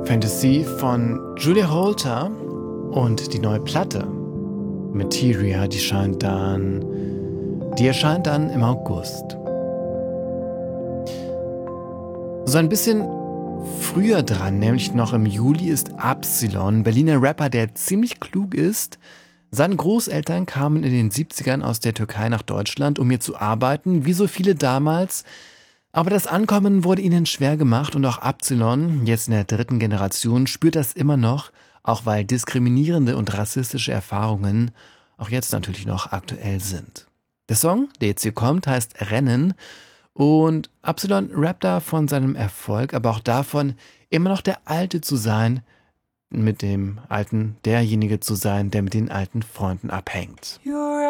Fantasy von Julia Holter und die neue Platte Materia, die erscheint dann im August. So ein bisschen früher dran, nämlich noch im Juli, ist Absilon, ein Berliner Rapper, der ziemlich klug ist. Seine Großeltern kamen in den 70ern aus der Türkei nach Deutschland, um hier zu arbeiten, wie so viele damals. Aber das Ankommen wurde ihnen schwer gemacht und auch Absilon, jetzt in der 3. Generation, spürt das immer noch, auch weil diskriminierende und rassistische Erfahrungen auch jetzt natürlich noch aktuell sind. Der Song, der jetzt hier kommt, heißt Rennen und Absilon rappt da von seinem Erfolg, aber auch davon, immer noch der Alte zu sein, mit dem Alten derjenige zu sein, der mit den alten Freunden abhängt.